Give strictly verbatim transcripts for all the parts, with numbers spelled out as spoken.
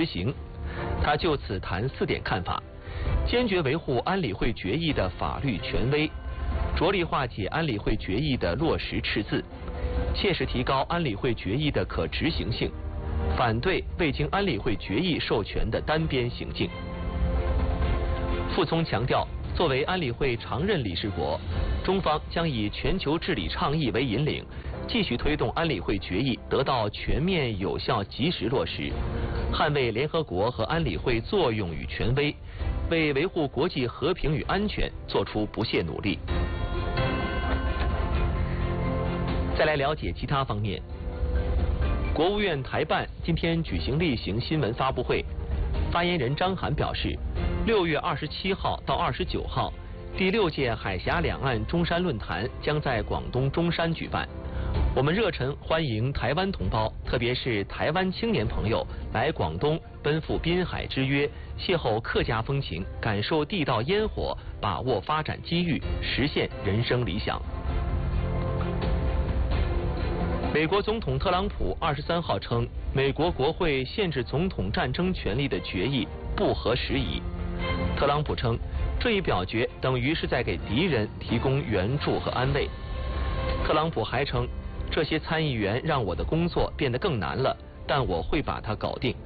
行。他就此谈四点看法：坚决维护安理会决议的法律权威，着力化解安理会决议的落实赤字，切实提高安理会决议的可执行性，反对未经安理会决议授权的单边行径。傅聪强调，作为安理会常任理事国，中方将以全球治理倡议为引领，继续推动安理会决议得到全面、有效、及时落实，捍卫联合国和安理会作用与权威，为维护国际和平与安全做出不懈努力。再来了解其他方面。国务院台办今天举行例行新闻发布会，发言人张涵表示，六月二十七号到二十九号，第六届海峡两岸中山论坛将在广东中山举办。我们热忱欢迎台湾同胞，特别是台湾青年朋友来广东奔赴滨海之约，邂逅客家风情，感受地道烟火，把握发展机遇，实现人生理想。美国总统特朗普二十三号称，美国国会限制总统战争权利的决议不合时宜。特朗普称，这一表决等于是在给敌人提供援助和安慰。特朗普还称，这些参议员让我的工作变得更难了，但我会把它搞定。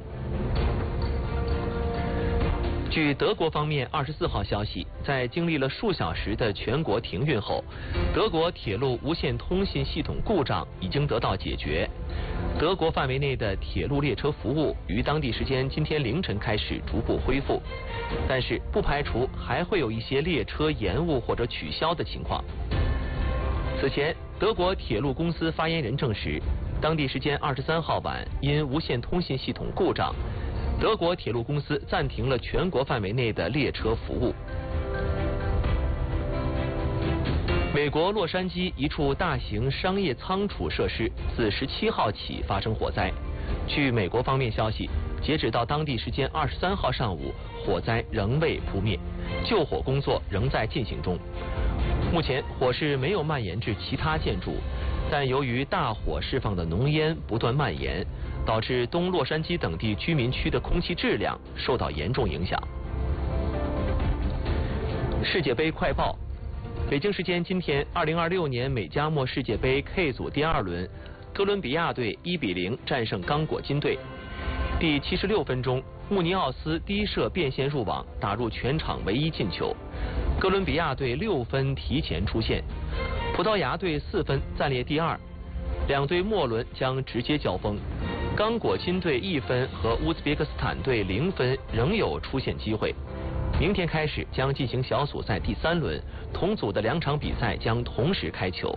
据德国方面二十四号消息，在经历了数小时的全国停运后，德国铁路无线通信系统故障已经得到解决。德国范围内的铁路列车服务于当地时间今天凌晨开始逐步恢复，但是不排除还会有一些列车延误或者取消的情况。此前，德国铁路公司发言人证实，当地时间二十三号晚因无线通信系统故障，德国铁路公司暂停了全国范围内的列车服务。美国洛杉矶一处大型商业仓储设施自十七号起发生火灾。据美国方面消息，截止到当地时间二十三号上午，火灾仍未扑灭，救火工作仍在进行中。目前火势没有蔓延至其他建筑，但由于大火释放的浓烟不断蔓延，导致东洛杉矶等地居民区的空气质量受到严重影响。世界杯快报：北京时间今天，二零二六年美加墨世界杯 K 组第二轮，哥伦比亚队一比零战胜刚果金队。第七十六分钟，穆尼奥斯低射变线入网，打入全场唯一进球。哥伦比亚队六分提前出线，葡萄牙队四分暂列第二。两队末轮将直接交锋。刚果金队一分和乌兹别克斯坦队零分仍有出线机会。明天开始将进行小组赛第三轮，同组的两场比赛将同时开球。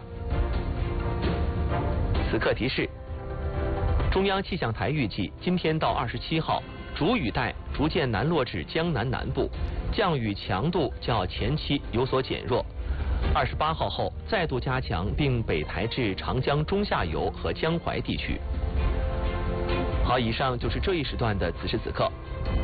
此刻提示：中央气象台预计，今天到二十七号，主雨带逐渐南落至江南南部，降雨强度较前期有所减弱。二十八号后再度加强，并北抬至长江中下游和江淮地区。好，以上就是这一时段的此时此刻。